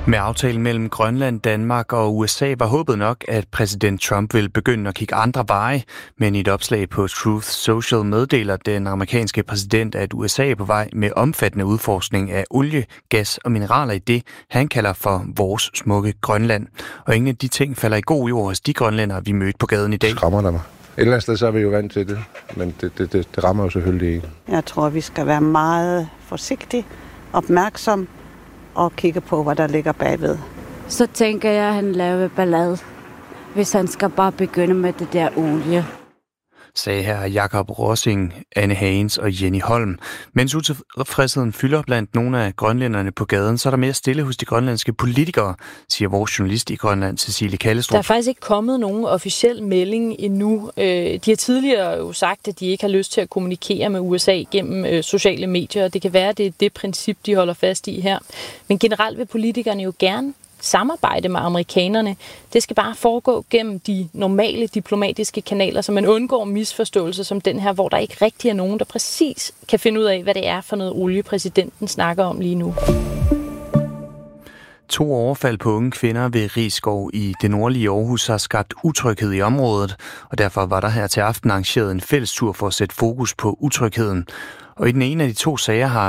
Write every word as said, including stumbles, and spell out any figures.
Med aftalen mellem Grønland, Danmark og U S A var håbet nok, at præsident Trump ville begynde at kigge andre veje, men i et opslag på Truth Social meddeler den amerikanske præsident, at U S A er på vej med omfattende udforskning af olie, gas og mineraler i det, han kalder for vores smukke Grønland. Og ingen af de ting falder i god jord hos de grønlændere, vi mødte på gaden i dag. Skræmmer der mig. Et eller andet sted så er vi jo vant til det, men det, det, det, det rammer jo selvfølgelig ikke. Jeg tror, vi skal være meget forsigtige, opmærksom og kigge på, hvad der ligger bagved. Så tænker jeg, at han laver ballade, hvis han skal bare begynde med det der olie. Sagde her Jakob Rossing, Anne Hagens og Jenny Holm. Mens utilfredsheden fylder blandt nogle af grønlænderne på gaden, så er der mere stille hos de grønlandske politikere, siger vores journalist i Grønland, Cecilie Kallestrup. Der er faktisk ikke kommet nogen officiel melding endnu. De har tidligere jo sagt, at de ikke har lyst til at kommunikere med U S A gennem sociale medier, og det kan være, at det er det princip, de holder fast i her. Men generelt vil politikerne jo gerne samarbejde med amerikanerne. Det skal bare foregå gennem de normale diplomatiske kanaler, så man undgår misforståelser som den her, hvor der ikke rigtig er nogen, der præcis kan finde ud af, hvad det er for noget olie, præsidenten snakker om lige nu. To overfald på unge kvinder ved Risskov i det nordlige Aarhus har skabt utryghed i området, og derfor var der her til aften arrangeret en fællestur for at sætte fokus på utrygheden. Og i den ene af de to sager har